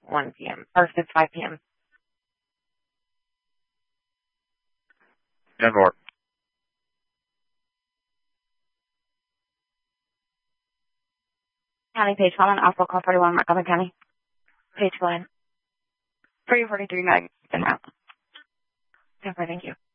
1 p.m. or if it's 5 p.m. 10-4. County, page 1 on Oswald Call 41, Montgomery County. Page 1. 343 Mag. Been out. Okay, thank you.